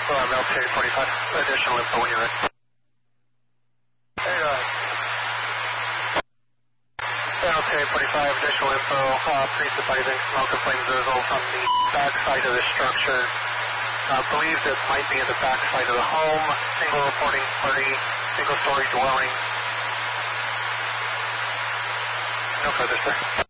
LPA 45, additional info when you're ready. Hey, LPA 45, additional info, pre-surviving smoke and flames visible from the back side of the structure. Believes it might be in the back side of the home, single reporting party, single story dwelling. No further, sir.